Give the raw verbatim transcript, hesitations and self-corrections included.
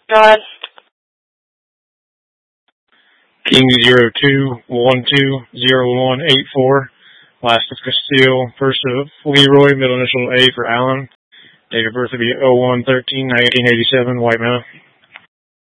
Go ahead. King zero two one two zero one eight four. Last of Castile. First of Leroy. Middle initial A for Allen. Date of birth would be oh one thirteen nineteen eighty-seven. White male.